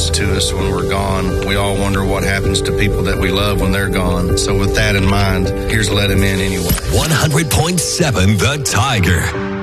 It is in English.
happens to us when we're gone. We all wonder what happens to people that we love when they're gone. So with that in mind, here's Let Him In Anyway. 100.7 The Tiger.